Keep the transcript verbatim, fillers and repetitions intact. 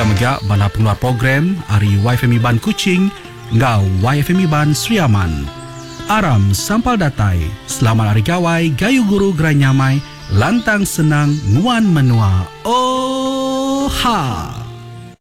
Megak bala pengeluar program Ari Y F M Iban Kuching ngau Y F M Iban Sriaman. Aram sampal datai, selamat hari gawai, gayu guru gerai nyamai, lantang senang, nguan menua. Oh ha!